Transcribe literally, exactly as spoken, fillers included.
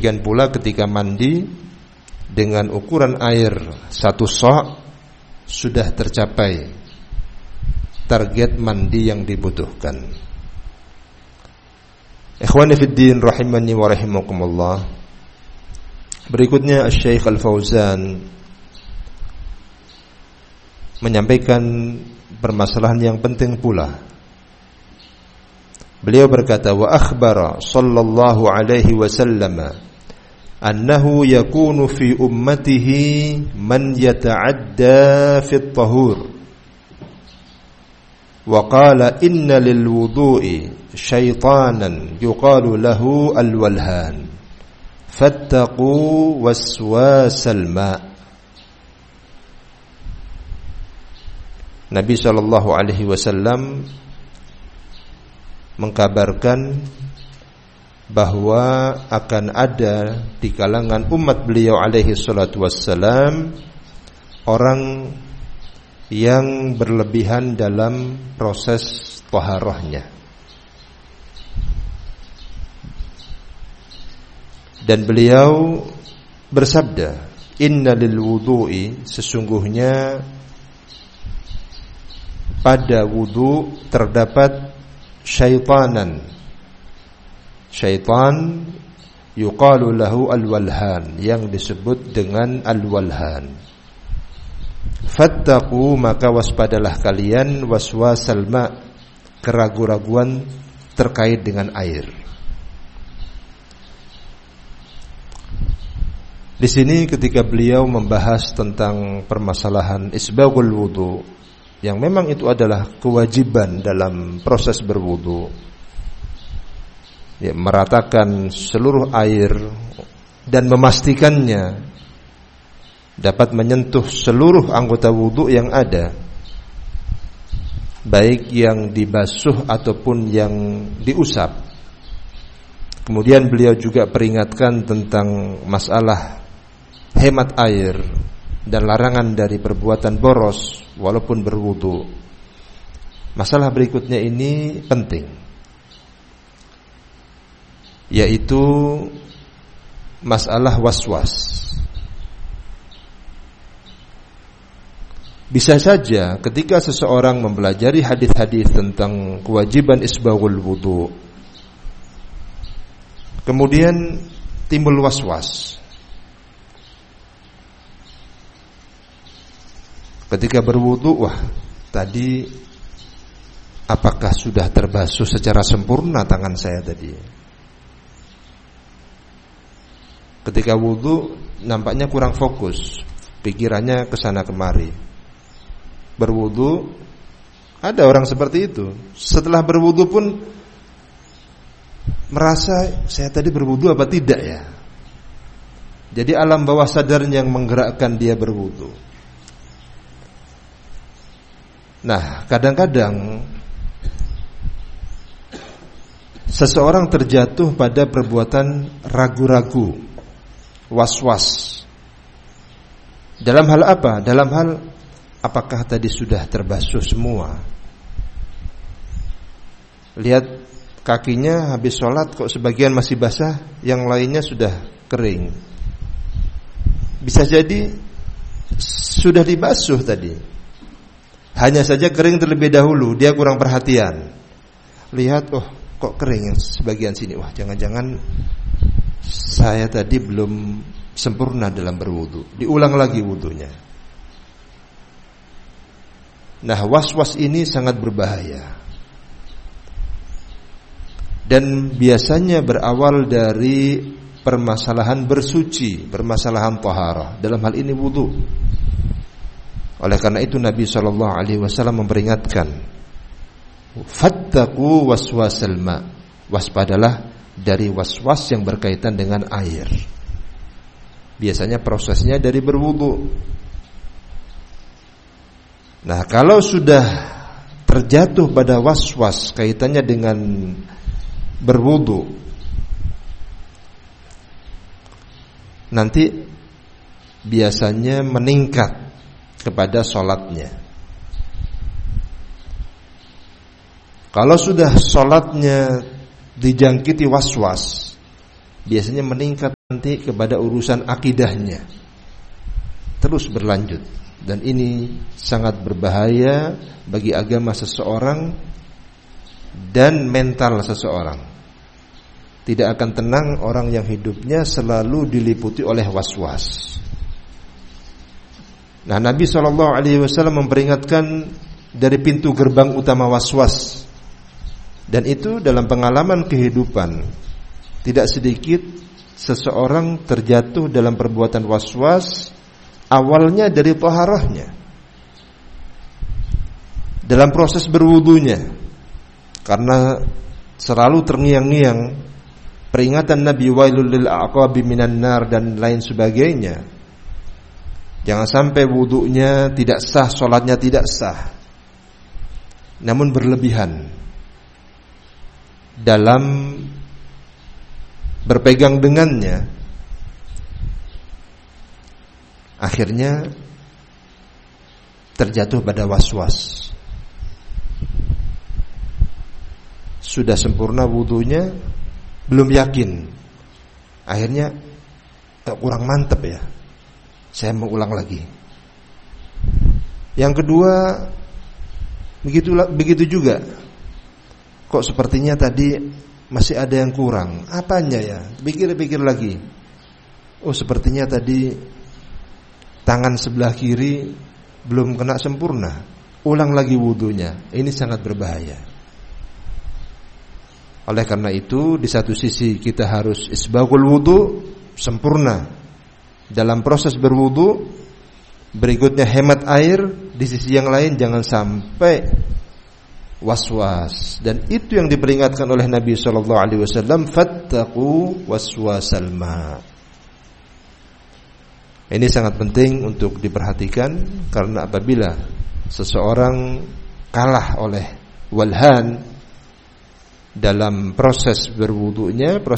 Demikian pula ketika mandi dengan ukuran air satu sa' sudah tercapai target mandi yang dibutuhkan. Ikhwani fid din rahimani wa rahimakumullah. Berikutnya Syekh Al-Fauzan menyampaikan permasalahan yang penting pula. Beliau berkata, wa akhbara sallallahu alaihi wasallam annahu yakunu fi ummatihi man yata'adda fi at-tahur. Wa qala inna lil wudu'i syaitanan yuqalu lahu al-walhan fattaqu waswasal ma'. Nabi sallallahu alaihi wasallam mengkabarkan bahwa akan ada di kalangan umat beliau alaihi salatu wassalam orang yang berlebihan dalam proses taharahnya. Dan beliau bersabda, inna lil wudu'i, sesungguhnya pada wudu terdapat syaitanan. Syaitan yuqalu lahu al-walhan, yang disebut dengan al-walhan. Fattaqu, maka waspadalah kalian, waswasal ma', keraguan-raguan terkait dengan air. Di sini ketika beliau membahas tentang permasalahan isbaghul wudu, yang memang itu adalah kewajiban dalam proses berwudu, ya, meratakan seluruh air dan memastikannya dapat menyentuh seluruh anggota wudu yang ada, baik yang dibasuh ataupun yang diusap. Kemudian beliau juga peringatkan tentang masalah hemat air dan larangan dari perbuatan boros walaupun berwudu. Masalah berikutnya ini penting, yaitu masalah waswas. Bisa saja ketika seseorang mempelajari hadis-hadis tentang kewajiban isbaghul wudu, kemudian timbul waswas. Ketika berwudu, wah, tadi apakah sudah terbasuh secara sempurna tangan saya tadi? Ketika wudu nampaknya kurang fokus, pikirannya kesana kemari. Berwudu, ada orang seperti itu. Setelah berwudu pun merasa, saya tadi berwudu apa tidak ya? Jadi alam bawah sadar yang menggerakkan dia berwudu. Nah, kadang-kadang seseorang terjatuh pada perbuatan ragu-ragu, was-was. Dalam hal apa? Dalam hal apakah tadi sudah terbasuh semua? Lihat kakinya habis sholat kok sebagian masih basah, yang lainnya sudah kering. Bisa jadi sudah dibasuh tadi, hanya saja kering terlebih dahulu, dia kurang perhatian. Lihat, oh kok kering yang sebagian sini. Wah, jangan-jangan saya tadi belum sempurna dalam berwudu. Diulang lagi wudunya. Nah, was-was ini sangat berbahaya. Dan biasanya berawal dari permasalahan bersuci, permasalahan taharah. Dalam hal ini wudu. Oleh karena itu Nabi shallallahu alaihi wasallam memperingatkan, fattaqu waswasal ma', waspadalah dari waswas yang berkaitan dengan air. Biasanya prosesnya dari berwudu. Nah, kalau sudah terjatuh pada waswas kaitannya dengan berwudu, nanti biasanya meningkat kepada sholatnya. Kalau sudah sholatnya dijangkiti waswas, biasanya meningkat nanti kepada urusan akidahnya terus berlanjut, dan ini sangat berbahaya bagi agama seseorang dan mental seseorang. Tidak akan tenang orang yang hidupnya selalu diliputi oleh was-was. Nah, Nabi shallallahu alaihi wasallam memperingatkan dari pintu gerbang utama was-was, dan itu dalam pengalaman kehidupan tidak sedikit seseorang terjatuh dalam perbuatan was-was, awalnya dari taharahnya, dalam proses berwudunya, karena selalu terngiang-ngiang peringatan Nabi wailul lil aqabi minan nar dan lain sebagainya. Jangan sampai wudunya tidak sah, sholatnya tidak sah, namun berlebihan dalam berpegang dengannya, akhirnya terjatuh pada was-was. Sudah sempurna wudunya, belum yakin, akhirnya kurang mantap ya, saya mau ulang lagi. Yang kedua, begitu begitu juga. Kok sepertinya tadi masih ada yang kurang. Apanya ya? Pikir-pikir lagi. Oh, sepertinya tadi tangan sebelah kiri belum kena sempurna. Ulang lagi wudunya. Ini sangat berbahaya. Oleh karena itu, di satu sisi kita harus isbagul wudu, sempurna dalam proses berwudu. Berikutnya hemat air. Di sisi yang lain jangan sampai was-was, dan itu yang diperingatkan oleh Nabi sallallahu alaihi wasallam, fattaqu waswasal ma. Ini sangat penting untuk diperhatikan, karena apabila seseorang kalah oleh walhan dalam proses berwudunya,